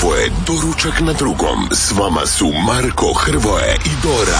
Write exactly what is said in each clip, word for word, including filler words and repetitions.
Ovo je Doručak na drugom. S vama su Marko, Hrvoje i Dora.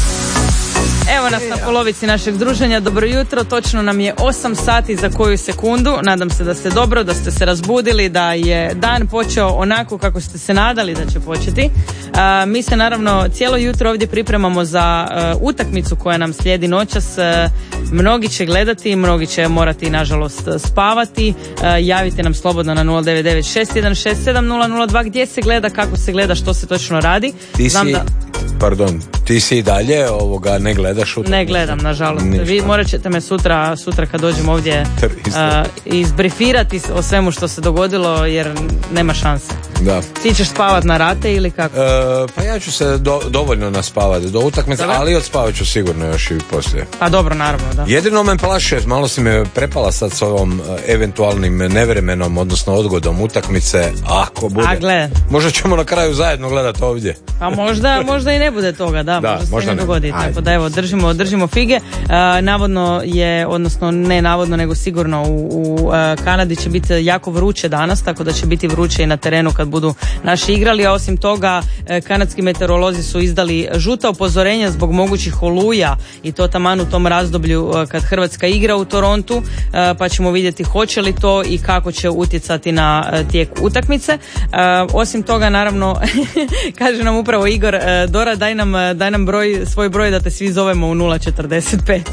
Evo nas na polovici našeg druženja. Dobro jutro, točno nam je osam sati za koju sekundu. Nadam se da ste dobro, da ste se razbudili, da je dan počeo onako kako ste se nadali da će početi. Uh, mi se naravno cijelo jutro ovdje pripremamo za uh, utakmicu koja nam slijedi noćas. Uh, mnogi će gledati, mnogi će morati nažalost spavati. Uh, javite nam slobodno na nula devet devet šest jedan šest sedam nula nula dva gdje se gleda, kako se gleda, što se točno radi. Ti Znam si, da... pardon, ti si i dalje ovoga ne gledaš utakmicu? Ne gledam, nažalost. Ništa. Vi morat ćete me sutra, sutra kad dođem ovdje uh, izbrifirati o svemu što se dogodilo, jer nema šanse. Da. Ti ćeš spavat na rate ili kako? E, pa ja ću se do, dovoljno naspavati do utakmice, Dobar. ali odspavat ću sigurno još i poslije. Pa dobro, naravno, da. Jedino me plaši, malo si me prepala sad s ovom eventualnim nevremenom, odnosno odgodom utakmice, ako bude. A gle. Možda ćemo na kraju zajedno gledati ovdje. Pa možda, možda i ne bude toga, da, Da, možda se možda ne ne. dogodi. Ajde. Tako da evo, držimo, držimo fige. Uh, navodno je, odnosno ne navodno, nego sigurno u, u uh, Kanadi će biti jako vruće danas, tako da će biti vruće i na terenu kad budu naši igrali, a osim toga uh, kanadski meteorolozi su izdali žuta upozorenja zbog mogućih oluja i to taman u tom razdoblju uh, kad Hrvatska igra u Torontu, uh, pa ćemo vidjeti hoće li to i kako će utjecati na uh, tijek utakmice. Uh, osim toga, naravno, kaže nam upravo Igor, uh, Dora, daj nam, uh, daj nam broj, svoj broj da te svi zovemo u nula četrdeset pet.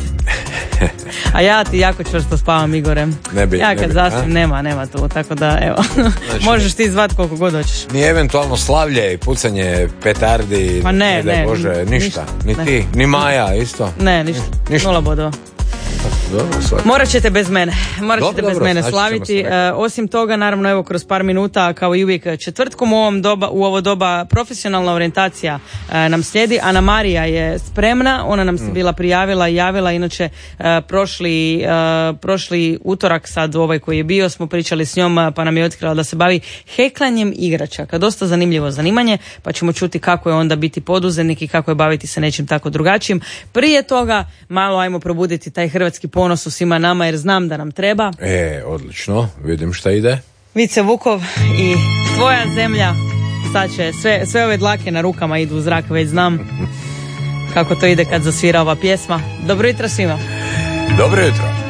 A ja ti jako čvrsto spavam, Igore. Ne bi, ja ne kad bi, zaspim, a? nema, nema tu, tako da evo, Znači, možeš ti zvat koliko god hoćeš. ni eventualno slavlje i pucanje petardi, Pa ne, daj ne, Bože, ništa, ništa, ni ne. ti, ni Maja isto. Ne, ništa, Ništa. nula bodova. Dobro, svaki. Morat ćete bez mene, morat Dobro, ćete bez dobro, mene znači ćemo slaviti. se rekao. E, osim toga, naravno, evo kroz par minuta, kao i uvijek četvrtkom u, ovom doba, u ovo doba profesionalna orijentacija e, nam slijedi. Ana Marija je spremna, ona nam se Mm. bila prijavila i javila, inače e, prošli, e, prošli utorak, sad ovaj koji je bio, smo pričali s njom, pa nam je otkrila da se bavi heklanjem igračaka. Dosta zanimljivo zanimanje, pa ćemo čuti kako je onda biti poduzetnik i kako je baviti se nečim tako drugačijim. Prije toga, malo ajmo probuditi taj hrvatski ponos u svima nama, jer znam da nam treba. E, odlično, vidim šta ide. Vice Vukov i tvoja zemlja. Sad će sve, sve ove dlake na rukama idu u zrak, već znam kako to ide kad zasvira ova pjesma. Dobro jutro svima. Dobro jutro.